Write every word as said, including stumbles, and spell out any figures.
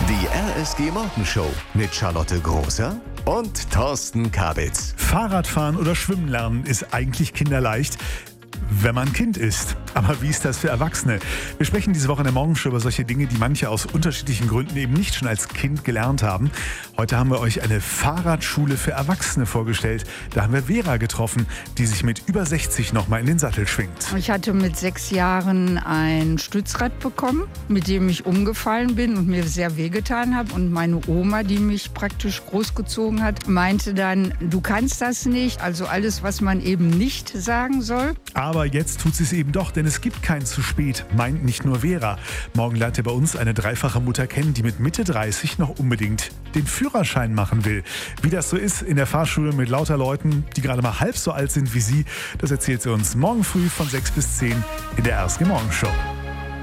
Die R S G-Morgenshow mit Charlotte Großer und Thorsten Kabitz. Fahrradfahren oder Schwimmen lernen ist eigentlich kinderleicht, wenn man Kind ist. Aber wie ist das für Erwachsene? Wir sprechen diese Woche in der Morgenshow über solche Dinge, die manche aus unterschiedlichen Gründen eben nicht schon als Kind gelernt haben. Heute haben wir euch eine Fahrradschule für Erwachsene vorgestellt. Da haben wir Vera getroffen, die sich mit über sechzig nochmal in den Sattel schwingt. Ich hatte mit sechs Jahren ein Stützrad bekommen, mit dem ich umgefallen bin und mir sehr wehgetan habe. Und meine Oma, die mich praktisch großgezogen hat, meinte dann, du kannst das nicht. Also alles, was man eben nicht sagen soll. Aber jetzt tut sie es eben doch, denn es gibt kein zu spät, meint nicht nur Vera. Morgen lernt ihr bei uns eine dreifache Mutter kennen, die mit Mitte dreißig noch unbedingt den Führerschein machen will. Wie das so ist in der Fahrschule mit lauter Leuten, die gerade mal halb so alt sind wie sie, das erzählt sie uns morgen früh von sechs bis zehn in der R S G Morgenshow.